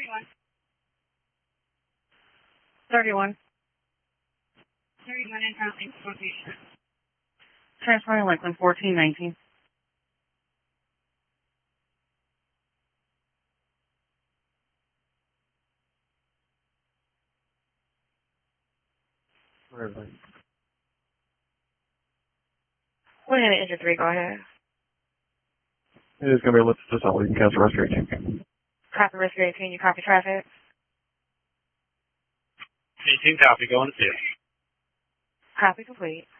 31. Transferring Lakeland 1419. Really? We're going to enter 3, go ahead. It is going to be a lift to solid. You can cancel rescue 18. Copy rescue 18, you copy traffic? 18 copy, going to 2. Copy complete.